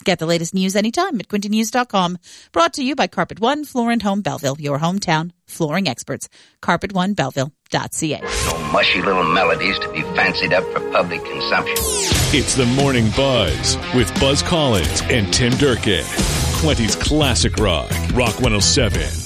Get the latest news anytime at quintynews.com. Brought to you by Carpet One Floor and Home Belleville, your hometown flooring experts. CarpetOneBelleville.ca. No mushy little melodies to be fancied up for public consumption. It's the Morning Buzz with Buzz Collins and Tim Durkin. 20s classic rock, Rock 107.